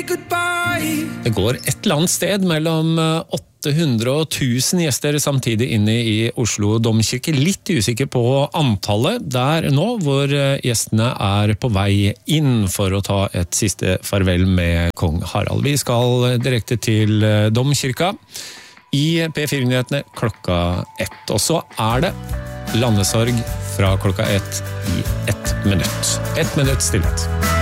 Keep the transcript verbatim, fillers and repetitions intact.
Det går et eller annet sted mellom åtte hundre og tusen gjester samtidig inne i Oslo Domkirke. Litt usikker på antallet der nå, hvor gjestene er på vei inn for å ta et siste farvel med kong Harald. Vi skal direkte til Domkirka i P fire-nyhetene klokka ett. Og så er det landesorg fra klokka ett i ett minutt. Ett minutt stillhet.